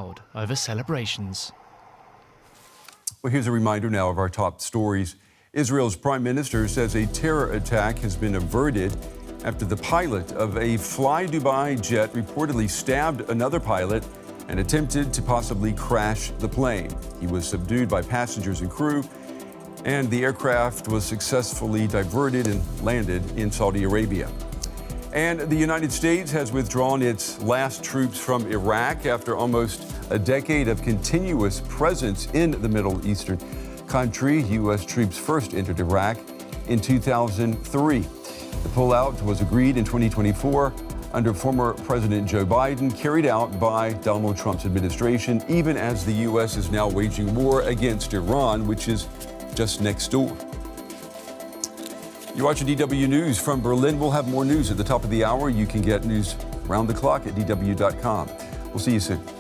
world over celebrations. Well, here's a reminder now of our top stories. Israel's prime minister says a terror attack has been averted after the pilot of a Fly Dubai jet reportedly stabbed another pilot and attempted to possibly crash the plane. He was subdued by passengers and crew, and the aircraft was successfully diverted and landed in Saudi Arabia. And the United States has withdrawn its last troops from Iraq after almost a decade of continuous presence in the Middle Eastern country. U.S. troops first entered Iraq in 2003. The pullout was agreed in 2024 under former President Joe Biden, carried out by Donald Trump's administration, even as the U.S. is now waging war against Iran, which is just next door. You're watching DW News from Berlin. We'll have more news at the top of the hour. You can get news round the clock at DW.com. We'll see you soon.